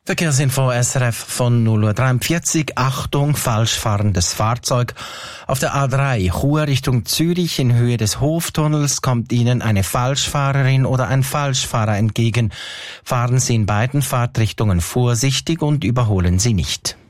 Verkehrsinfo SRF von 0:43 Uhr. Achtung, falsch fahrendes Fahrzeug. Auf der A3 Chur Richtung Zürich in Höhe des Hoftunnels kommt Ihnen eine Falschfahrerin oder ein Falschfahrer entgegen. Fahren Sie in beiden Fahrtrichtungen vorsichtig und überholen Sie nicht.